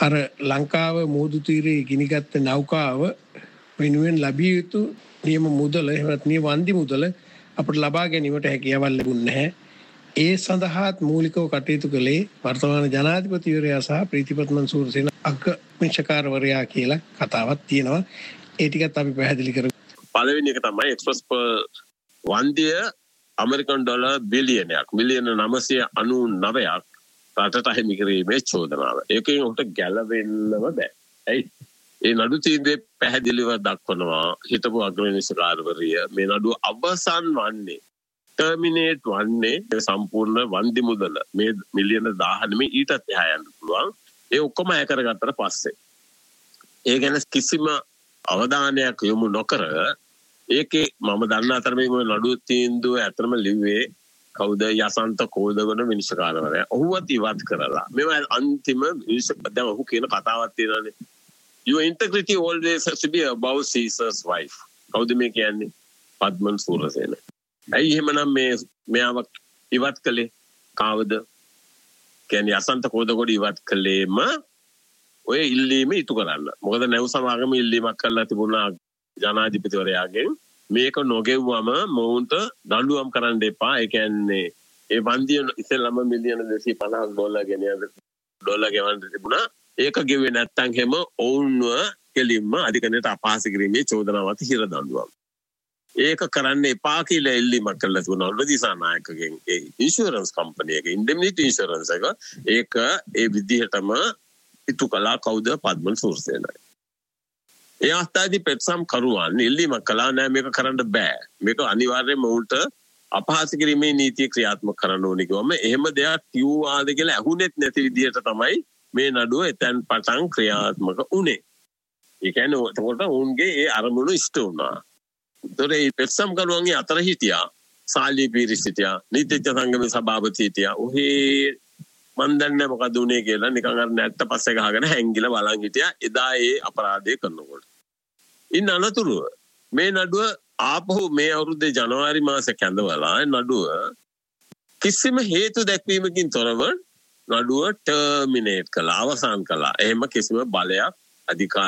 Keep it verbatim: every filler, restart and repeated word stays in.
අර ලංකාව මුහුදු තීරයේ ගිනිගත් නෞකාව වෙනුවෙන් ලැබිය යුතු නියම මුදල එහෙමත් නියම වන්දි මුදල අපට ලබා ගැනීමට හැකියාවක් ලැබුණේ නැහැ. ඒ සඳහාත් මූලිකව කටයුතු කළේ වර්තමාන ජනාධිපතිවරයා සහ ප්‍රීතිපත්මන් සූරසේන අග්‍රාමාත්‍යවරයා කියලා කතාවක් තියෙනවා. ඒ ටිකත් අපි පැහැදිලි කරමු. පළවෙනි එක තමයි එක්ස්ප්‍රස් වන්දිය ඇමරිකන් ඩොලර් බිලියනයක් මිලියන නවසිය අනූ නවයක් රටට අහිමි කිරීමේ චෝදනාව. ඒකෙන් උට ගැලවෙන්නම බෑ. ඇයි? ඒ නඩු තීන්දුවේ පැහැදිලිව දක්වනවා හිටපු අග්‍රාමාත්‍යවරිය මේ නඩුව අවසන් වන්නේ ටර්මිනේට් වන්නේ සම්පූර්ණ වන්දි මුදල මේ මිලියන දාහ නෙමෙයි ඊටත් එහා යන්න පුළුවන්. ඒ ඔක්කොම අය කරගත්තට පස්සේ ඒ ගැන කිසිම අවධානයක් යොමු නොකර ඒකේ මම දන්න අතර මේ නඩුව තීන්දුව ඇත්තම ලිව්වේ කවුද යසන්ත කෝදගොඩ විනිශ්චයකාරවරයා. ඔහුවත් ඉවත් කරලා මේවා අන්තිම දැන් ඔහු කියන කතාවක් තියෙනවානේ. Your integrity always has to be above Caesar's wife. කවුද මේ කියන්නේ? පද්මන් සූරසේන. ඇයි එහෙමනම් මේ මෙයාව ඉවත් කළේ? කාවද? කියන්නේ යසන්ත කෝදගොඩ ඉවත් කළේම ඔය ඉල්ලීම ඉටු කරන්න. මොකද නැව් සමාගම ඉල්ලීමක් කරලා තිබුණා ජනාධිපතිවරයාගෙන් මේක නොගෙව්වම මොවුන්ට දඬුවම් කරන්න එපා. ඒ කියන්නේ ඒ වන්දිය ඉස්සෙල්ලාම මිලියන දෙසිය පනහක් ඩොලර් ගෙනියන ඩොලර් ගෙවන්න තිබුණා. ඒක ගෙව්වේ නැත්තම් හැම ඔවුන්ව කෙලින්ම අධිකරණයට අපහාස කිරීමේ චෝදනාවත් හිර දඬුවම්. ඒක කරන්න එපා කියලා ඉල්ලීමක් කරලා තිබුණා ඔල්වදිසා නායකගෙන්. ඒ ඉන්ෂුරන්ස් කම්පැනි එක ඉන්ඩෙමිනිටි ඉන්ෂුරන්ස් එක ඒක ඒ විදිහටම ඉටු කළා කවුද? පද්මන් සූරසේනයි. ඒ අවස්ථාවේදී පෙට්සම් කරුවන් ඉල්ලීමක් කළා නෑ මේක කරන්න බෑ. මේක අනිවාර්යයෙන්ම උන්ට අපහාස කිරීමේ නීතිය ක්‍රියාත්මක කරන්න ඕනේ කිව්වම එහෙම දෙයක් කිව්වාද කියලා අහුනෙත් නැති විදිහට තමයි මේ නඩුව එතෙන් පටන් ක්‍රියාත්මක වුණේ. ඒ කියන්නේ එතකොට උන්ගේ ඒ අරමුණු ඉෂ්ට වුණා. ඒතොරේ පෙට්සම් කරුවන්ගේ අතර හිටියා සාලි පීරිස් හිටියා නීතිඥ සංගමේ සභාපති හිටියා. ඔහේ මන් දන්නේ මොකද උනේ කියලා නිකන් අර නැට්ට පස්සේ ගහගෙන හැංගිලා බලන් හිටියා එදා ඒ අපරාධය කරනකොට. ඉන්න අනතුරුව මේ නඩුව ආපහු මේ අවුරුද්දේ ජනවාරි මාසේ කැඳවලා නඩුව කිසිම හේතු දැක්වීමකින් තොරව නඩුව ටර්මිනේට් කළා අවසන් කළා. එහෙම කිසිම බලයක් අධිකාර